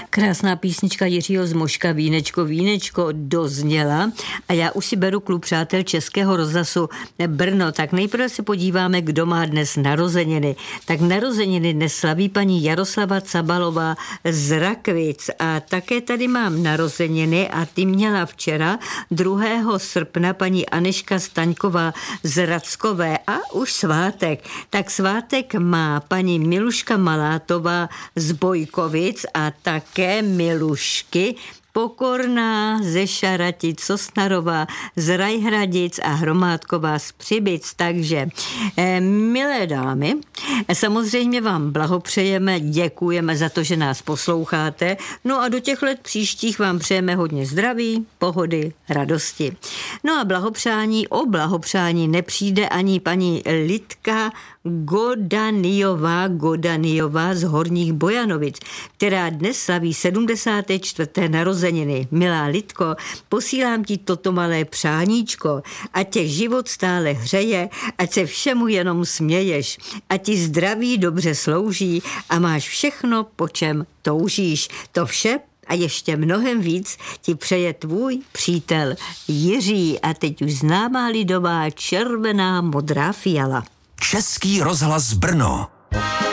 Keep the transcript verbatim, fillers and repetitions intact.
Krásná písnička Jiřího Zmoška Vínečko, vínečko dozněla a já už si beru klub přátel Českého rozhlasu Brno. Tak nejprve se podíváme, kdo má dnes narozeniny. Tak narozeniny dnes slaví paní Jaroslava Cabalová z Rakvic a také tady mám narozeniny a ty měla včera druhého srpna paní Aneška Staňková z Rackové a už svátek. Tak svátek má paní Miluška Malátová z Bojkovic a také Milušky Pokorná ze Šaratic, Sosnarová z Rajhradic a Hromádková z Přibic. Takže eh, milé dámy, samozřejmě vám blahopřejeme, děkujeme za to, že nás posloucháte. No a do těch let příštích vám přejeme hodně zdraví, pohody, radosti. No a blahopřání, o blahopřání nepřijde ani paní Lidka Godaniová, Godaniová z Horních Bojanovic, která dnes slaví sedmdesáté čtvrté narozeniny. Milá Lidko, posílám ti toto malé přáníčko, ať tě život stále hřeje, ať se všemu jenom směješ, ať ti zdraví dobře slouží a máš všechno, po čem toužíš. To vše a ještě mnohem víc ti přeje tvůj přítel Jiří a teď už známá lidová červená modrá fiala. Český rozhlas Brno.